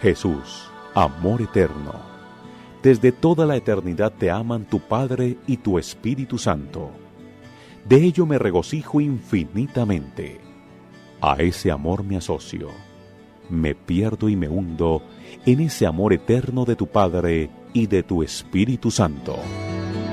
Jesús, amor eterno. Desde toda la eternidad te aman tu Padre y tu Espíritu Santo. De ello me regocijo infinitamente. A ese amor me asocio. Me pierdo y me hundo en ese amor eterno de tu Padre y de tu Espíritu Santo.